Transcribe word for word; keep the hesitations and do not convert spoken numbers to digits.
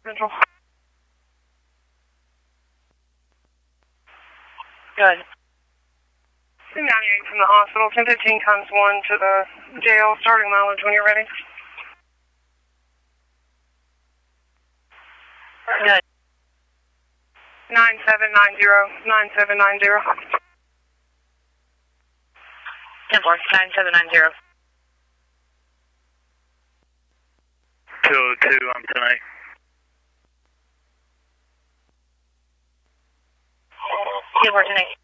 Central. Good. ninety-eight from the hospital, ten fifteen times one to the jail, starting mileage when you're ready. Good. nine seven nine zero, nine seven nine zero. ten four, nine seven nine zero. two oh two, I'm tonight. ten four, tonight.